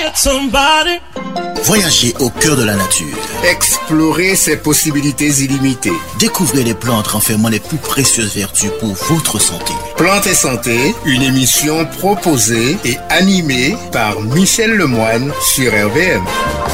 Voyagez au cœur de la nature. Explorez ses possibilités illimitées. Découvrez les plantes renfermant les plus précieuses vertus pour votre santé. Plantes et Santé, une émission proposée et animée par Michel Lemoine sur RVM.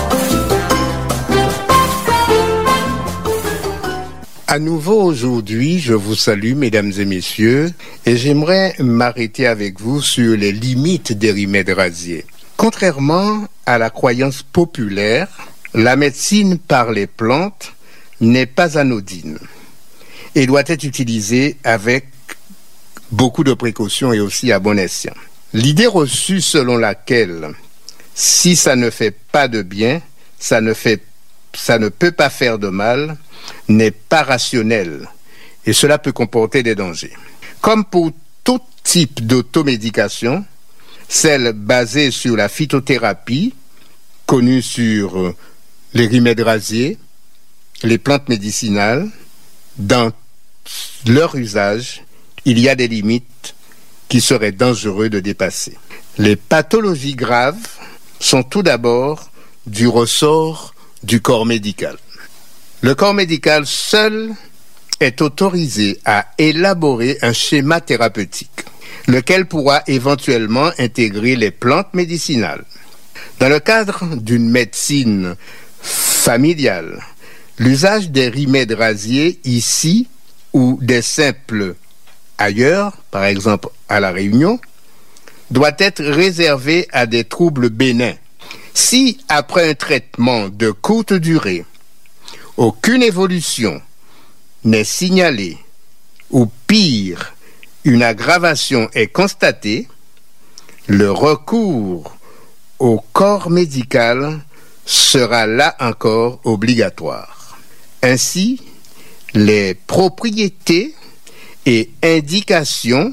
À nouveau aujourd'hui, je vous salue mesdames et messieurs et j'aimerais m'arrêter avec vous sur les limites des remèdes rasiers. Contrairement à la croyance populaire, la médecine par les plantes n'est pas anodine et doit être utilisée avec beaucoup de précautions et aussi à bon escient. L'idée reçue selon laquelle si ça ne fait pas de bien, ça ne peut pas faire de mal, n'est pas rationnelle et cela peut comporter des dangers. Comme pour tout type d'automédication, celle basée sur la phytothérapie, connue sur les remèdes rasiers, les plantes médicinales, dans leur usage, il y a des limites qui seraient dangereux de dépasser. Les pathologies graves sont tout d'abord du ressort du corps médical. Le corps médical seul est autorisé à élaborer un schéma thérapeutique, lequel pourra éventuellement intégrer les plantes médicinales. Dans le cadre d'une médecine familiale, l'usage des remèdes rasiers ici ou des simples ailleurs, par exemple à La Réunion, doit être réservé à des troubles bénins. Si, après un traitement de courte durée, aucune évolution n'est signalée, ou pire, une aggravation est constatée, le recours au corps médical sera là encore obligatoire. Ainsi, les propriétés et indications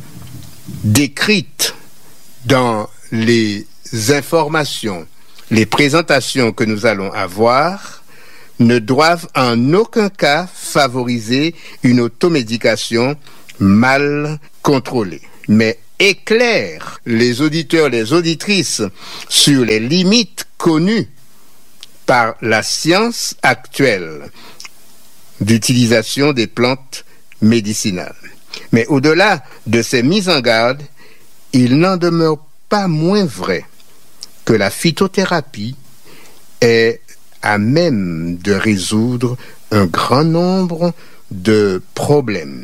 décrites dans les informations, les présentations que nous allons avoir, ne doivent en aucun cas favoriser une automédication mal contrôlée, mais éclaire les auditeurs, les auditrices sur les limites connues par la science actuelle d'utilisation des plantes médicinales. Mais au-delà de ces mises en garde, il n'en demeure pas moins vrai que la phytothérapie est à même de résoudre un grand nombre de problèmes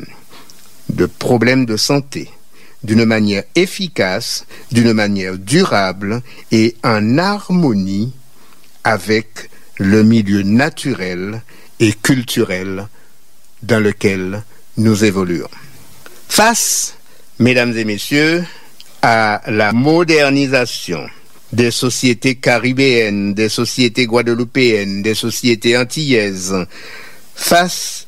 de santé, d'une manière efficace, d'une manière durable et en harmonie avec le milieu naturel et culturel dans lequel nous évoluons. Face, mesdames et messieurs, à la modernisation des sociétés caribéennes, des sociétés guadeloupéennes, des sociétés antillaises, face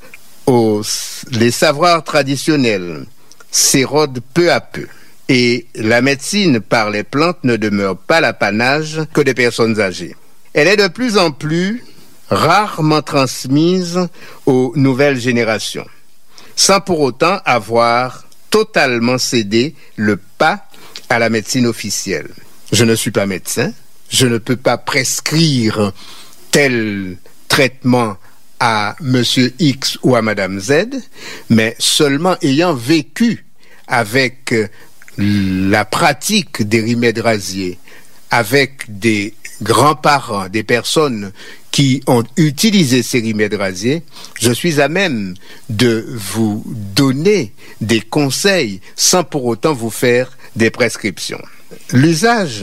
les savoirs traditionnels s'érodent peu à peu. Et la médecine par les plantes ne demeure pas l'apanage que des personnes âgées. Elle est de plus en plus rarement transmise aux nouvelles générations, sans pour autant avoir totalement cédé le pas à la médecine officielle. Je ne suis pas médecin, je ne peux pas prescrire tel traitement à monsieur X ou à madame Z, mais seulement ayant vécu avec la pratique des remèdes rasiers, avec des grands-parents, des personnes qui ont utilisé ces remèdes rasiers, je suis à même de vous donner des conseils sans pour autant vous faire des prescriptions. L'usage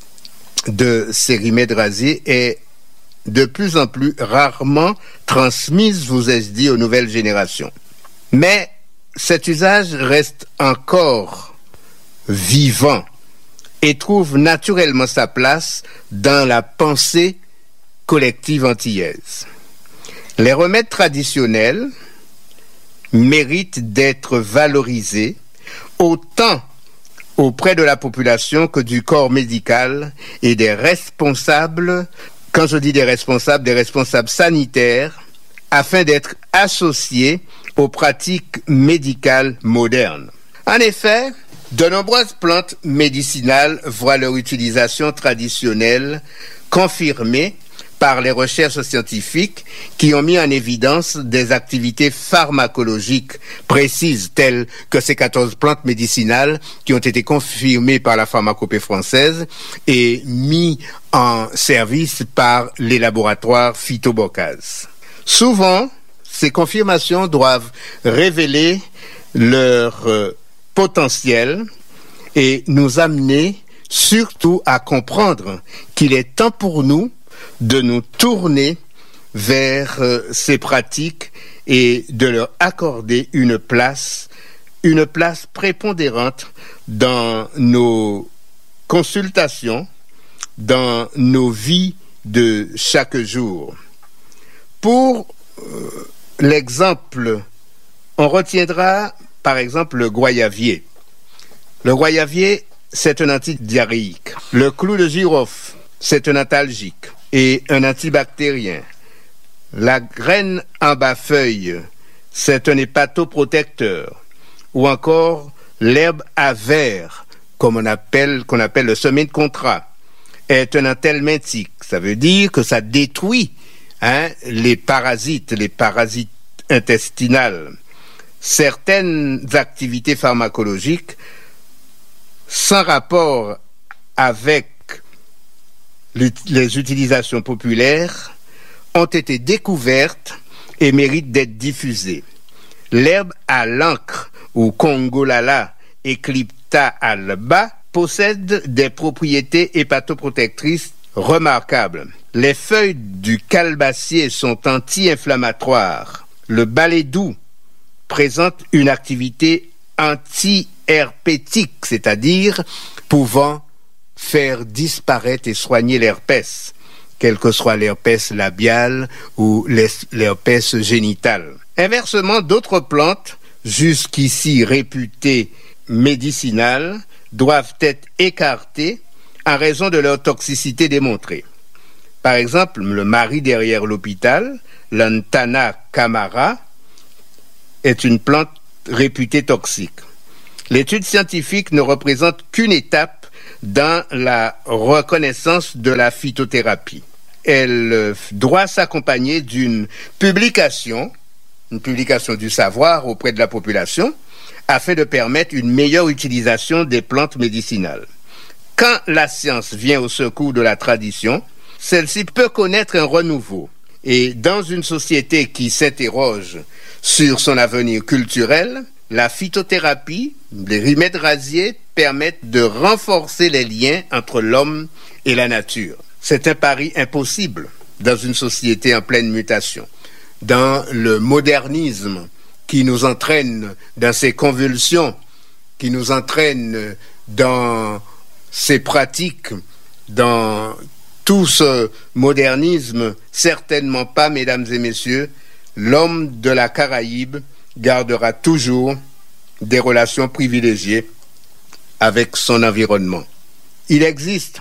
de ces remèdes rasiers est de plus en plus rarement transmise, vous ai-je dit, aux nouvelles générations. Mais cet usage reste encore vivant et trouve naturellement sa place dans la pensée collective antillaise. Les remèdes traditionnels méritent d'être valorisés autant auprès de la population que du corps médical et des responsables, quand je dis des responsables sanitaires, afin d'être associés aux pratiques médicales modernes. En effet, De nombreuses plantes médicinales voient leur utilisation traditionnelle confirmée par les recherches scientifiques qui ont mis en évidence des activités pharmacologiques précises telles que ces 14 plantes médicinales qui ont été confirmées par la pharmacopée française et mis en service par les laboratoires Phytobocase. Souvent, ces confirmations doivent révéler leur potentiel et nous amener surtout à comprendre qu'il est temps pour nous de nous tourner vers ces pratiques et de leur accorder une place prépondérante dans nos consultations, dans nos vies de chaque jour. Pour l'exemple, on retiendra par exemple le goyavier. Le goyavier, c'est un antidiarrhéique. Le clou de girofle, c'est un antalgique et un antibactérien. La graine en bas-feuille, c'est un hépatoprotecteur. Ou encore l'herbe à verre, qu'on appelle le semin de contrat, est un anthelmintique. Ça veut dire que ça détruit les parasites intestinales. Certaines activités pharmacologiques sans rapport avec les utilisations populaires ont été découvertes et méritent d'être diffusées. L'herbe à l'encre ou Congolala Eclipta alba possède des propriétés hépatoprotectrices remarquables. Les feuilles du calebassier sont anti-inflammatoires. Le balai doux présente une activité anti-herpétique, c'est-à-dire pouvant faire disparaître et soigner l'herpès, quel que soit l'herpès labial ou l'herpès génital. Inversement, d'autres plantes, jusqu'ici réputées médicinales, doivent être écartées en raison de leur toxicité démontrée. Par exemple, le mari derrière l'hôpital, l'Antana camara, est une plante réputée toxique. L'étude scientifique ne représente qu'une étape dans la reconnaissance de la phytothérapie. Elle doit s'accompagner d'une publication du savoir auprès de la population, afin de permettre une meilleure utilisation des plantes médicinales. Quand la science vient au secours de la tradition, celle-ci peut connaître un renouveau. Et dans une société qui s'interroge sur son avenir culturel, la phytothérapie, les remèdes rasiers permettent de renforcer les liens entre l'homme et la nature. C'est un pari impossible dans une société en pleine mutation. Dans le modernisme qui nous entraîne dans ces convulsions, qui nous entraîne dans ces pratiques, dans tout ce modernisme, certainement pas, mesdames et messieurs, l'homme de la Caraïbe gardera toujours des relations privilégiées avec son environnement. Il existe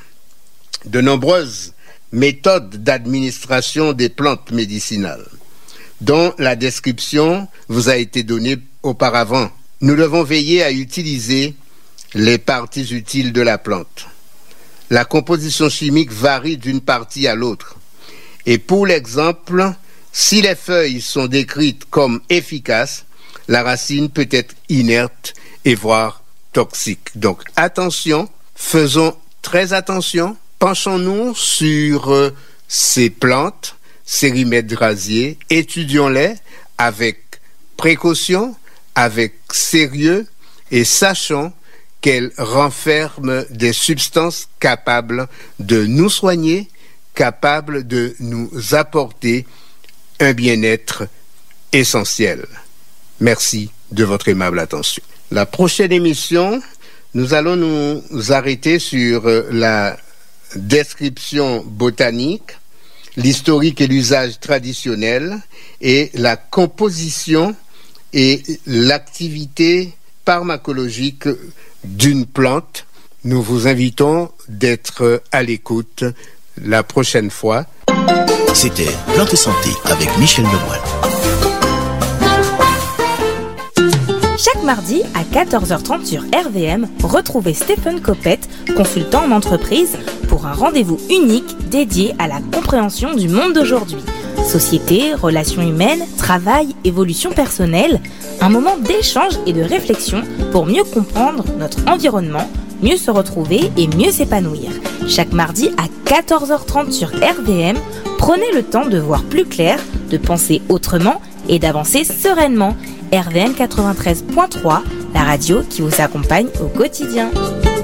de nombreuses méthodes d'administration des plantes médicinales, dont la description vous a été donnée auparavant. Nous devons veiller à utiliser les parties utiles de la plante. La composition chimique varie d'une partie à l'autre. Et pour l'exemple, si les feuilles sont décrites comme efficaces, la racine peut être inerte et voire toxique. Donc attention, faisons très attention, penchons-nous sur ces plantes, ces remèdes rasiers, étudions-les avec précaution, avec sérieux et sachons qu'elles renferment des substances capables de nous soigner, capables de nous apporter un bien-être essentiel. Merci de votre aimable attention. La prochaine émission, nous allons nous arrêter sur la description botanique, l'historique et l'usage traditionnel et la composition et l'activité pharmacologique d'une plante. Nous vous invitons d'être à l'écoute la prochaine fois. C'était Plantes et Santé avec Michel Lemoine. Chaque mardi à 14h30 sur RVM, retrouvez Stéphane Copette, consultant en entreprise, pour un rendez-vous unique dédié à la compréhension du monde d'aujourd'hui. Société, relations humaines, travail, évolution personnelle, un moment d'échange et de réflexion pour mieux comprendre notre environnement, mieux se retrouver et mieux s'épanouir. Chaque mardi à 14h30 sur RVM, prenez le temps de voir plus clair, de penser autrement et d'avancer sereinement. RVM 93.3, la radio qui vous accompagne au quotidien.